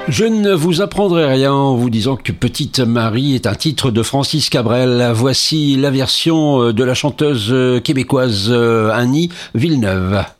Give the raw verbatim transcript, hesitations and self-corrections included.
Je ne vous apprendrai rien en vous disant que Petite Marie est un titre de Francis Cabrel. Voici la version de la chanteuse québécoise Annie Villeneuve.